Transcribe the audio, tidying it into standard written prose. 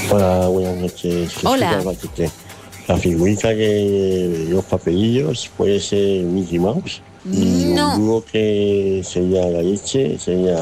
Hola, buenas noches. Hola. La figurita de los papelillos puede ser Mickey Mouse y un No. dúo que sería la leche, sería